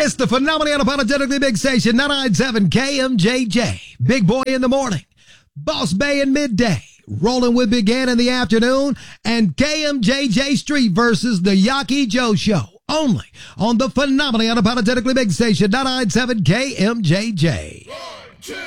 It's the phenomenally unapologetically big station, 997 KMJJ. Big Boy in the morning, Boss Bay in midday, Rolling with Big Ant in the afternoon, and KMJJ Street versus the Yaki Joe Show. Only on the phenomenally unapologetically big station, 997 KMJJ.